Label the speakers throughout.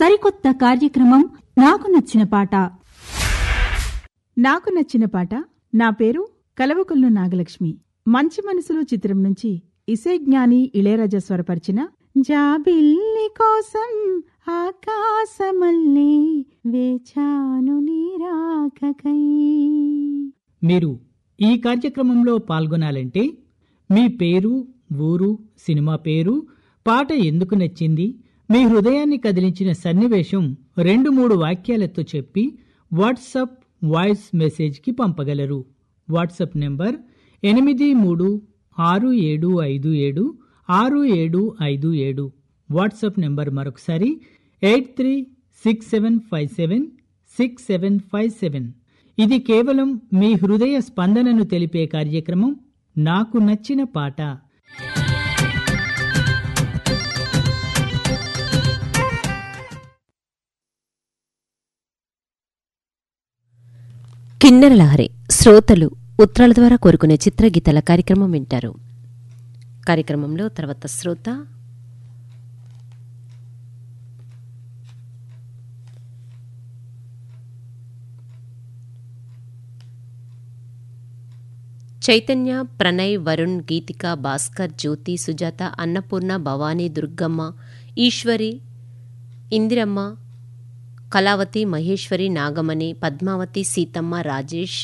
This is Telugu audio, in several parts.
Speaker 1: సరికొత్త కార్యక్రమం నాకు నచ్చిన పాట.
Speaker 2: నాకు నచ్చిన పాట. నా పేరు కలవకొల్లు నాగలక్ష్మి. మంచి మనసులు చిత్రం నుంచి ఇసేజ్ఞాని ఇళయరాజా స్వరపరిచిన జాబిల్లి కోసం ఆకాశమల్లే వేచాను నీరాకకై.
Speaker 3: మీరు ఈ కార్యక్రమంలో పాల్గొనాలంటే మీ పేరు, ఊరు, సినిమా పేరు, పాట ఎందుకు నచ్చింది, మీ హృదయాన్ని కదిలించిన సన్నివేశం 2-3 వాక్యాలతో చెప్పి వాట్సాప్ వాయిస్ మెసేజ్కి పంపగలరు. WhatsApp number 8367576757. వాట్సాప్ నెంబర్ మరొకసారి 8367576757. ఇది కేవలం మీ హృదయ స్పందనను తెలిపే కార్యక్రమం నాకు నచ్చిన పాట.
Speaker 4: కిన్నెర లహరి శ్రోతలు ఉత్తరాల ద్వారా కోరుకునే చిత్రగీతాల కార్యక్రమం వింటారు. కార్యక్రమంలో తర్వాత శ్రోత చైతన్య, ప్రణయ్, వరుణ్, గీతిక, భాస్కర్, జ్యోతి, సుజాత, అన్నపూర్ణ, భవానీ, దుర్గమ్మ, ఈశ్వరి, ఇందిరమ్మ, కళావతి, మహేశ్వరి, నాగమణి, పద్మావతి, సీతమ్మ, రాజేష్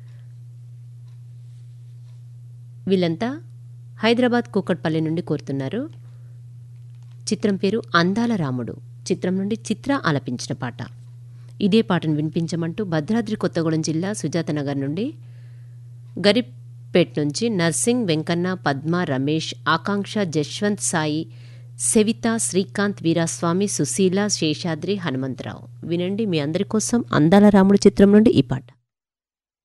Speaker 4: వీళ్ళంతా హైదరాబాద్ కూకట్పల్లి నుండి కోరుతున్నారు. చిత్రం పేరు అందాల రాముడు. చిత్రం నుండి చిత్ర ఆలపించిన పాట. ఇదే పాటను వినిపించమంటూ భద్రాద్రి కొత్తగూడెం జిల్లా సుజాతనగర్ నుండి, గరిపేట్ నుంచి నర్సింగ్, వెంకన్న, పద్మ, రమేష్, ఆకాంక్ష, జశ్వంత్ సాయి, సెవిత, శ్రీకాంత్, వీరాస్వామి, సుశీల, శేషాద్రి, హనుమంతరావు. వినండి, మీ అందరి కోసం అందాల రాముడు చిత్రం నుండి ఈ పాట.